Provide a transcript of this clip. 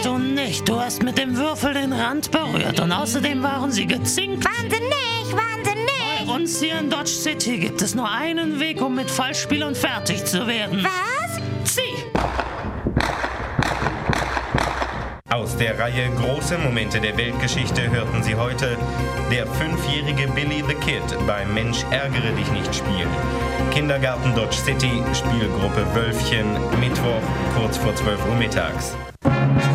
hast du nicht. Du hast mit dem Würfel den Rand berührt und außerdem waren sie gezinkt. Wahnsinnig, wahnsinnig. Bei uns hier in Dodge City gibt es nur einen Weg, um mit Fallspielern fertig zu werden. Was? Zieh! Aus der Reihe Große Momente der Weltgeschichte hörten Sie heute der 5-jährige Billy the Kid beim Mensch ärgere dich nicht spielen. Kindergarten Dodge City, Spielgruppe Wölfchen, Mittwoch kurz vor 12 Uhr mittags.